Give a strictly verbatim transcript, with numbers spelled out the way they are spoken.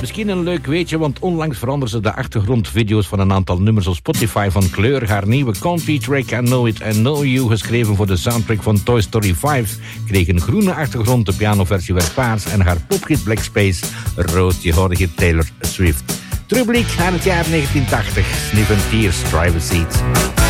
Misschien een leuk weetje, want onlangs veranderde ze de achtergrondvideo's van een aantal nummers op Spotify van kleur. Haar nieuwe country track I Know It, I Know You, geschreven voor de soundtrack van Toy Story vijf, kreeg een groene achtergrond, de pianoversie werd paars en haar pophit Black Space rood. Je hoorde hier Taylor Swift. Terugblik naar het jaar negentien tachtig. Sniff and Tears, Driver's Seat.